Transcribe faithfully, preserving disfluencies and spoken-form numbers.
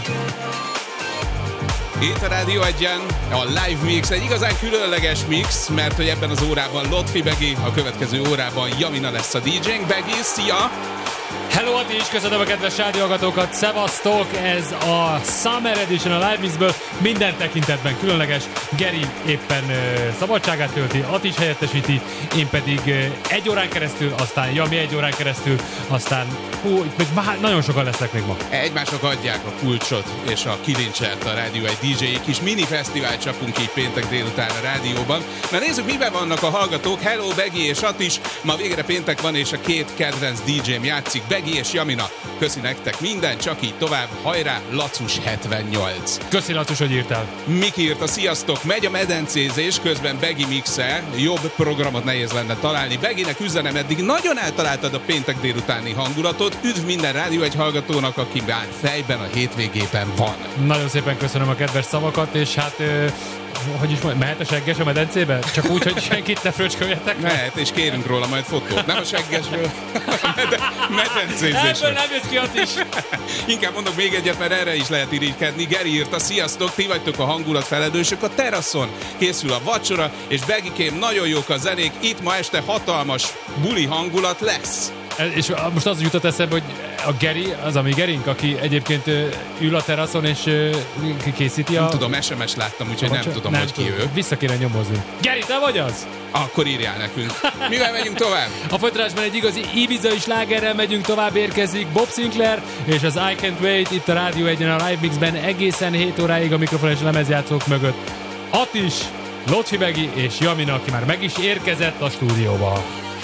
Itt a Rádió Egyen a Live Mix, egy igazán különleges mix, mert hogy ebben az órában Lotfi Begi, a következő órában Jamina lesz a dé jénk. Begi, szia! Hello, Ati is, köszönöm a kedves rádióhallgatókat, szevasztok, ez a Summer Edition a Live Mixből, minden tekintetben különleges. Geri éppen uh, szabadságát tölti, Ati is helyettesíti, én pedig uh, egy órán keresztül, aztán Jami egy órán keresztül, aztán hú, már nagyon sokan lesznek még ma. Egymásnak adják a kulcsot és a kilincset a Rádió egy dé jéi, kis mini fesztivált csapunk így péntek délután a rádióban. Na nézzük, miben vannak a hallgatók. Hello, Begi és Atis, ma végre péntek van, és a két kedvenc dé jém játszik, Begi és Jamina. Köszi nektek minden, csak így tovább. Hajrá, Lacus hetvennyolc. Köszi, Lacus, hogy írtál. Miki írta, sziasztok, megy a medencézés, közben Begi mixe, jobb programot nehéz lenne találni. Beginek üzenem, eddig nagyon eltaláltad a péntek délutáni hangulatot. Üdv minden Rádió egy hallgatónak, aki már fejben a hétvégében van. Nagyon szépen köszönöm a kedves szavakat, és hát... Ö... hogy is mondja, mehet a segges a medencébe? Csak úgy, hogy senkit ne fröcsköljetek? Mehet, és kérünk róla majd fotót. Nem a seggesről, a mede- medencézésről. Ebből nem jössz ki, ott is. Inkább mondok még egyet, mert erre is lehet irigykedni. Geri írta, sziasztok, ti vagytok a hangulat felelősök a teraszon. Készül a vacsora, és Begikém, nagyon jók a zenék. Itt ma este hatalmas buli hangulat lesz. És most az jutott eszembe, hogy a Geri, az a mi Gerink, aki egyébként ül a teraszon és készíti a... Nem tudom, es em es láttam, úgyhogy nem, nem tudom, nem hogy ki ő. Vissza kéne nyomozni. Geri, te vagy az? Akkor írjál nekünk. Mivel megyünk tovább? A folytatásban egy igazi Ibiza-i slágerrel megyünk tovább, érkezik Bob Sinclair és az I Can't Wait itt a Rádió Egyen a Live Mixben egészen hét óráig a mikrofon és lemezjátszók mögött. Atis, Lotfi Begi és Jamina, aki már meg is érkezett a stúdióba.